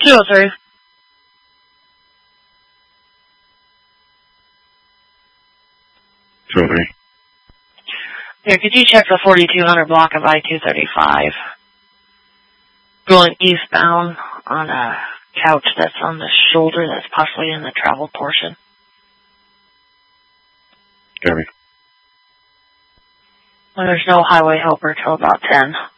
203. Here, could you check the 4200 block of I-235? Going eastbound on a couch that's on the shoulder that's possibly in the travel portion. Copy. Well, there's no highway helper till about 10.